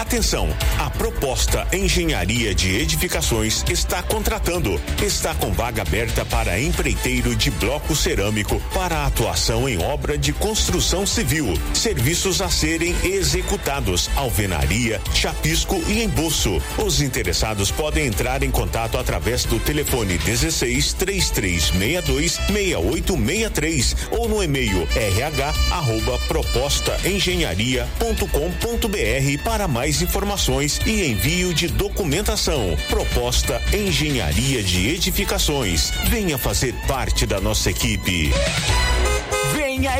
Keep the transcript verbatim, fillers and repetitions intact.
Atenção, a Proposta Engenharia de Edificações está contratando. Está com vaga aberta para empreiteiro de bloco cerâmico para atuação em obra de construção civil. Serviços a serem executados: alvenaria, chapisco e embolso. Os interessados podem entrar em contato através do telefone dezesseis, três três seis dois, seis oito seis três ou no e-mail r h arroba proposta engenharia ponto com ponto b r para mais informações e envio de documentação. Proposta Engenharia de Edificações. Venha fazer parte da nossa equipe. Venha